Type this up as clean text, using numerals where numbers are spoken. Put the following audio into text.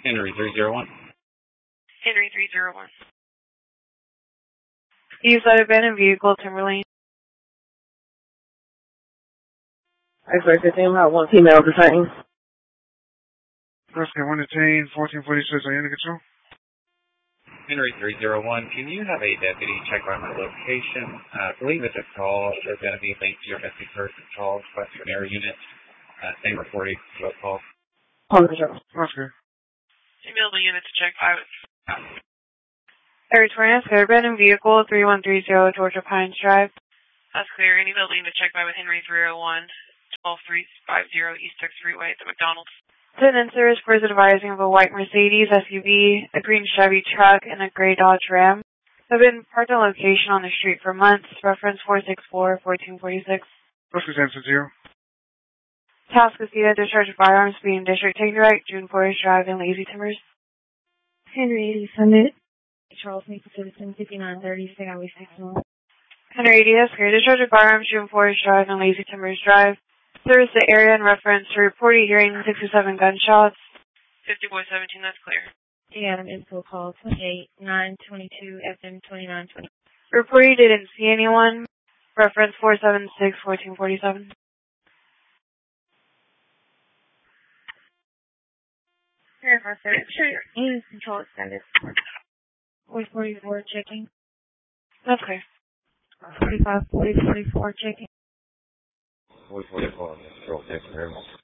Henry 301. Henry 301. Use that abandoned vehicle, Timberlane. X-ray 15, about 1 female detained. Rescue 1 detained, 1446 on unit control. Henry 301, can you have a deputy check on my location? I believe it's a call. There's going to be a link to your missing person call, questionnaire unit. Same reporting, both calls. On control. Rescue. Email the unit to check pilot. Air abandoned vehicle, 3130 Georgia Pines Drive. That's clear. Any building to check by with Henry 301, 12350 East 6th Freeway at the McDonald's. Attendant service was advising of a white Mercedes SUV, a green Chevy truck, and a gray Dodge Ram have been parked on location on the street for months. Reference 464-1446. Rescue 10-0. Task is the discharge of firearms being district. Take your right, June Forest Drive in Lazy Timbers. Henry 80 Summit. Charles Maple Citizen 5930 Highway 61. Henry 80 Oscar, discharge of firearms, June Forest Drive and Lazy Timbers Drive. Service the area in reference to reported hearing 67 gunshots. 50-17, that's clear. Adam info call 28-922 FM 2920. Reported didn't see anyone. Reference 476-1447. Ames control extended. 444 checking. That's clear. 45-40-44 checking. 444, control, thanks very much.